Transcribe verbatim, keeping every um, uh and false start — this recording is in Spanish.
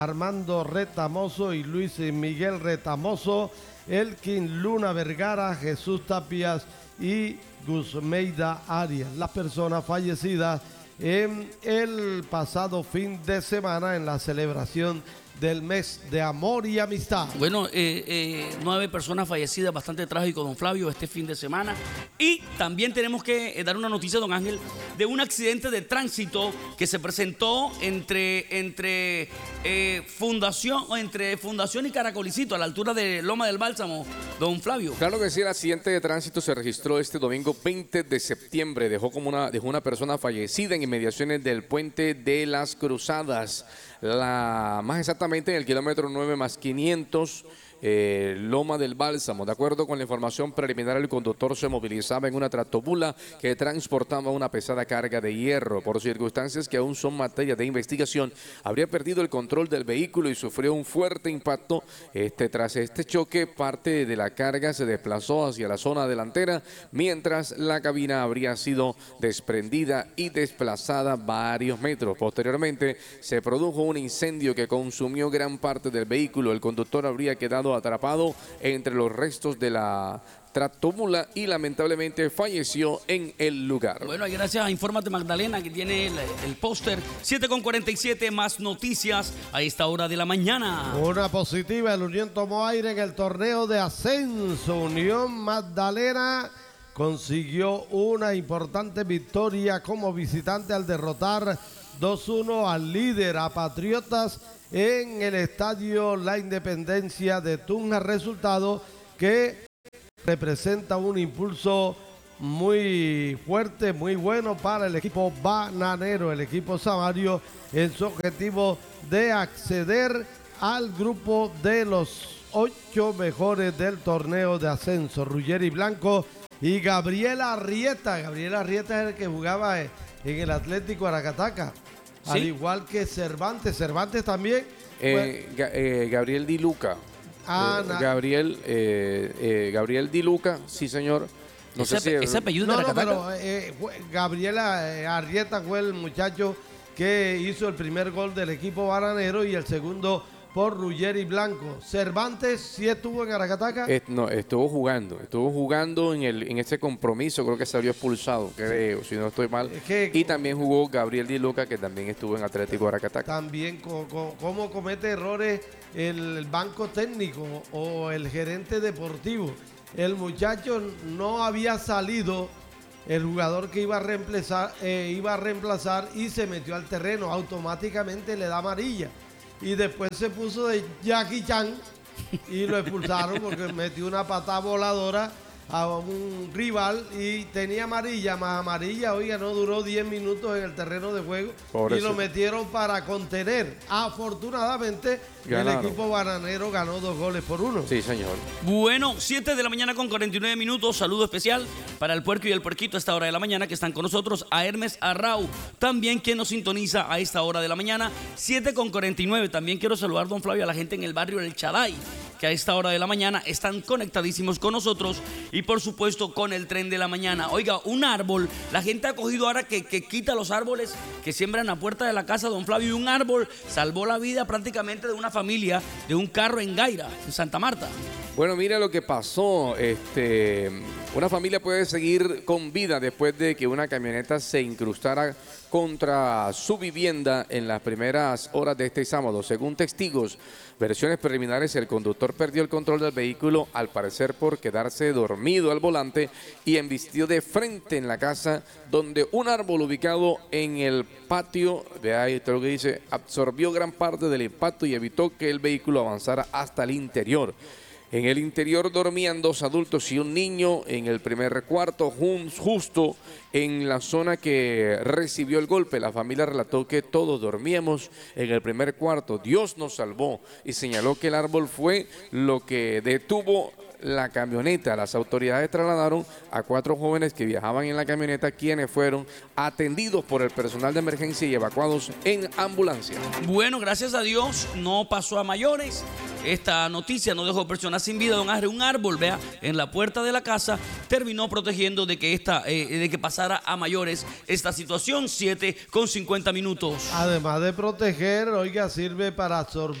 Armando Retamoso y Luis Miguel Retamoso, Elkin Luna Vergara, Jesús Tapias y Guzmeida Arias, las personas fallecidas en el pasado fin de semana en la celebración del mes de amor y amistad. Bueno, eh, eh, nueve personas fallecidas, bastante trágico, don Flavio, este fin de semana. Y también tenemos que eh, dar una noticia, don Ángel, de un accidente de tránsito que se presentó entre, entre, eh, Fundación, entre Fundación y Caracolicito, a la altura de Loma del Bálsamo, don Flavio. Claro que sí, el accidente de tránsito se registró este domingo veinte de septiembre. Dejó, como una, dejó una persona fallecida en inmediaciones del Puente de las Cruzadas. La, más exactamente en el kilómetro nueve más quinientos, eh, Loma del Bálsamo. De acuerdo con la información preliminar, el conductor se movilizaba en una tractobula que transportaba una pesada carga de hierro. Por circunstancias que aún son materia de investigación, habría perdido el control del vehículo y sufrió un fuerte impacto. Este, tras este choque, parte de la carga se desplazó hacia la zona delantera, mientras la cabina habría sido desprendida y desplazada varios metros. Posteriormente, se produjo un incendio que consumió gran parte del vehículo. El conductor habría quedado atrapado entre los restos de la tractómula y lamentablemente falleció en el lugar. Bueno, y gracias a Infórmate Magdalena, que tiene el, el póster. Siete con cuarenta y siete, más noticias a esta hora de la mañana. Una positiva, el Unión tomó aire en el torneo de ascenso. Unión Magdalena consiguió una importante victoria como visitante al derrotar dos uno al líder, a Patriotas, en el estadio La Independencia de Tunja, resultado que representa un impulso muy fuerte, muy bueno para el equipo bananero, el equipo samario, en su objetivo de acceder al grupo de los ocho mejores del torneo de ascenso. Ruggeri Blanco y Gabriel Arrieta. Gabriel Arrieta es el que jugaba en el Atlético Aracataca. ¿Sí? Al igual que Cervantes. Cervantes también. Eh, pues, Ga eh, Gabriel Di Luca. Ah, eh, Gabriel, eh, eh, Gabriel Di Luca, sí señor. No ese, sé si ese apellido no, de no, Aracataca. pero eh, Gabriela eh, Arrieta fue el muchacho que hizo el primer gol del equipo bananero y el segundo por Ruggeri Blanco. Cervantes sí estuvo en Aracataca. Eh, no, estuvo jugando, estuvo jugando en el en ese compromiso, creo que salió expulsado, creo, si no estoy mal. Es que, y también jugó Gabriel Di Luca, que también estuvo en Atlético Aracataca. También co, co, cómo comete errores el banco técnico o el gerente deportivo. El muchacho no había salido, el jugador que iba a reemplazar, eh, iba a reemplazar y se metió al terreno, automáticamente le da amarilla. Y después se puso de Jackie Chan y lo expulsaron porque metió una patada voladora a un rival y tenía amarilla, más amarilla, oiga, no duró diez minutos en el terreno de juego. Por y eso lo metieron para contener. Afortunadamente, ganaron. El equipo bananero ganó dos goles por uno. Sí, señor. Bueno, siete de la mañana con cuarenta y nueve minutos. Saludo especial para el puerco y el puerquito a esta hora de la mañana que están con nosotros. A Hermes Arrau, también quien nos sintoniza a esta hora de la mañana. siete con cuarenta y nueve. También quiero saludar, don Flavio, a la gente en el barrio El Chaday, que a esta hora de la mañana están conectadísimos con nosotros y por supuesto con el tren de la mañana. Oiga, un árbol, la gente ha cogido ahora que, que quita los árboles que siembran a la puerta de la casa, don Flavio, y un árbol salvó la vida prácticamente de una familia, de un carro en Gaira, en Santa Marta. Bueno, mira lo que pasó. Este, una familia puede seguir con vida después de que una camioneta se incrustara contra su vivienda en las primeras horas de este sábado. Según testigos, versiones preliminares, el conductor perdió el control del vehículo, al parecer por quedarse dormido al volante, y embistió de frente en la casa, donde un árbol ubicado en el patio, de ahí todo lo que dice, absorbió gran parte del impacto y evitó que el vehículo avanzara hasta el interior. En el interior dormían dos adultos y un niño en el primer cuarto, justo en la zona que recibió el golpe. La familia relató que todos dormíamos en el primer cuarto. Dios nos salvó y señaló que el árbol fue lo que detuvo la camioneta. Las autoridades trasladaron a cuatro jóvenes que viajaban en la camioneta, quienes fueron atendidos por el personal de emergencia y evacuados en ambulancia. Bueno, gracias a Dios no pasó a mayores. esta noticia no dejó personas sin vida, don Ángel. Un árbol, vea, en la puerta de la casa terminó protegiendo de que, esta, eh, de que pasara a mayores esta situación. Siete con cincuenta minutos. Además de proteger, oiga, sirve para absorber